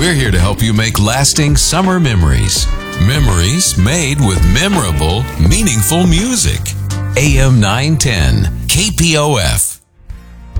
We're here to help you make lasting summer memories. Memories made with memorable, meaningful music. AM 910, KPOF.